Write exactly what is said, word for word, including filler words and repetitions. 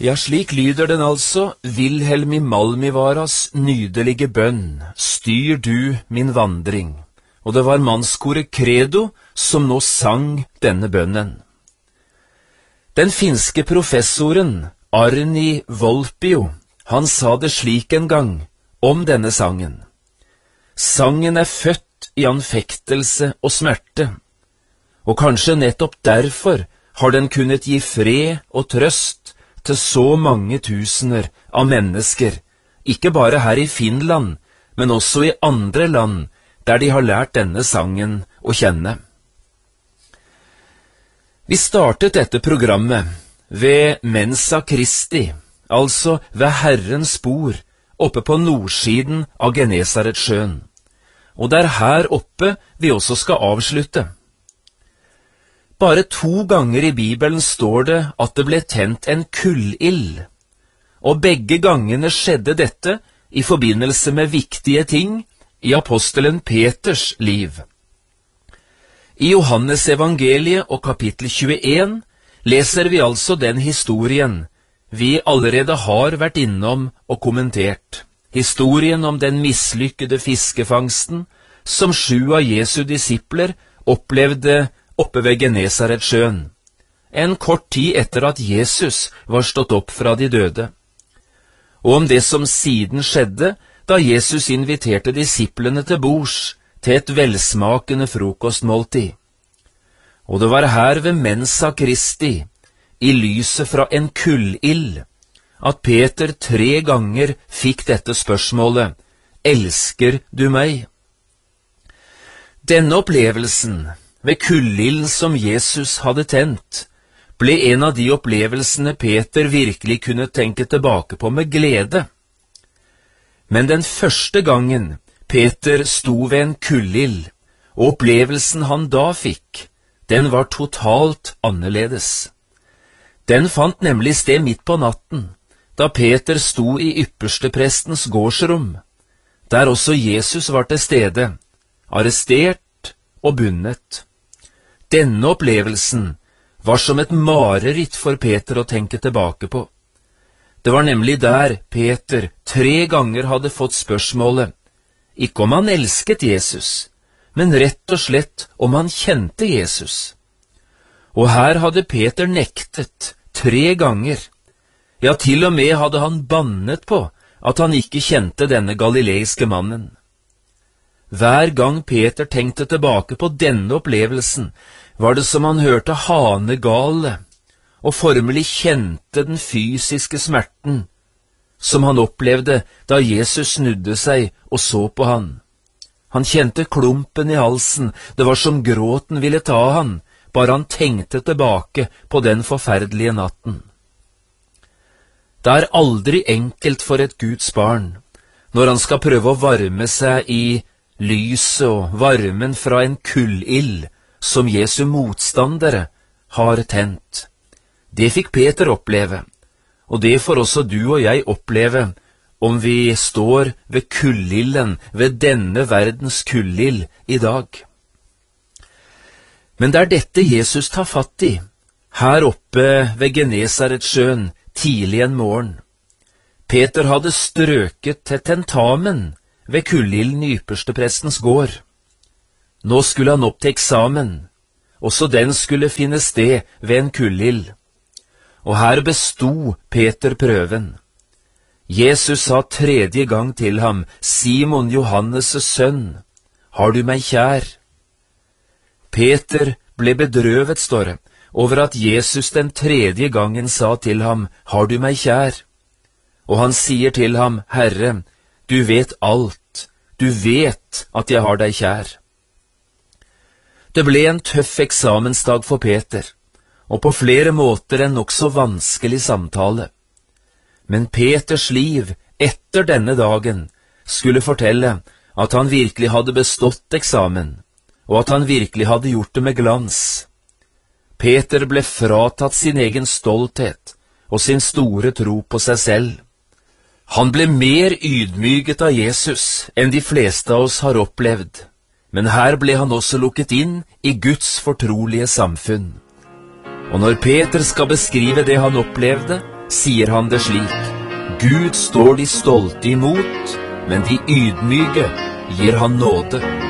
Ja, slik lyder den altså, Vilhelm i Malmivaras nydelige bønn, styr du min vandring. Og det var mannskoret Credo som nå sang denne bønnen. Den finske professoren Arni Volpio, han sa det slik en gang om denne sangen. Sangen er født i anfektelse og smerte, og kanskje nettopp derfor har den kunnet gi fred og trøst til så mange tusener av mennesker, ikke bare her i Finland, men også i andre land der de har lært denne sangen å kjenne. Vi startet dette programmet ved Mensa Christi, altså ved Herrens bord, oppe på nordsiden av Genesaretsjøen, og det er her oppe vi også skal avslutte. Bare to ganger i Bibelen står det at det ble tent en kullild, og begge gangene skjedde dette i forbindelse med viktige ting i apostelen Peters liv. I Johannes evangeliet og kapittel tjueen leser vi altså den historien vi allerede har vært innom og kommentert. Historien om den mislykkede fiskefangsten som sju av Jesu disipler opplevde oppe ved Genesaretsjøen, en kort tid etter at Jesus var stått opp fra de døde, og om det som siden skjedde da Jesus inviterte disiplene til bords til et velsmakende frokostmåltid. Og det var her ved Mensa Christi, i lyset fra en kullild, at Peter tre ganger fikk dette spørsmålet, elsker du meg? Denne opplevelsen ved kullilden som Jesus hadde tent, ble en av de opplevelsene Peter virkelig kunne tenke tilbake på med glede. Men den første gangen Peter sto ved en kullild, og opplevelsen han da fikk, den var totalt annerledes. Den fant nemlig sted midt på natten, da Peter sto i yppersteprestens gårdsrom, der også Jesus var til stede, arrestert og bundet. Denne opplevelsen var som et mareritt for Peter å tenke tilbake på. Det var nemlig der Peter tre ganger hadde fått spørsmålet, ikke om han elsket Jesus, men rett og slett om han kjente Jesus. Og her hadde Peter nektet tre ganger. Ja, til og med hadde han bannet på at han ikke kjente denne galileiske mannen. Hver gang Peter tenkte tilbake på denne opplevelsen, var det som han hørte hanegale, og formelig kjente den fysiske smerten, som han opplevde da Jesus snudde seg og så på han. Han kjente klumpen i halsen, det var som gråten ville ta han, bare han tenkte tilbake på den forferdelige natten. Det er aldri enkelt for et Guds barn, når han skal prøve å varme seg i lyset og varmen fra en kullild som Jesu motstandere har tent. Det fikk Peter oppleve, og det får også du og jeg oppleve om vi står ved kullilden, ved denne verdens kullild i dag. Men det er dette Jesus tar fatt i, her oppe ved Genesaretsjøen tidlig en morgen. Peter hadde strøket til tentamen ved kullilden i yppersteprestens gård. Nå skulle han opp til eksamen, også den skulle finne sted ved en kullild. Og her besto Peter prøven. Jesus sa tredje gang til ham, Simon Johannes' sønn, har du meg kjær? Peter ble bedrøvet, står det, over at Jesus den tredje gangen sa til ham, har du meg kjær? Og han sier til ham, Herre, du vet alt, du vet at jeg har deg kjær. Det ble en tøff eksamensdag for Peter, og på flere måter en nokså vanskelig samtale. Men Peters liv etter denne dagen skulle fortelle at han virkelig hadde bestått eksamen, og at han virkelig hadde gjort det med glans. Peter ble fratatt sin egen stolthet og sin store tro på seg selv. Han ble mer ydmyket av Jesus enn de fleste av oss har opplevd, men her ble han også lukket inn i Guds fortrolige samfunn. Og når Peter skal beskrive det han opplevde, sier han det slik: Gud står de stolte imot, men de ydmyke gir han nåde.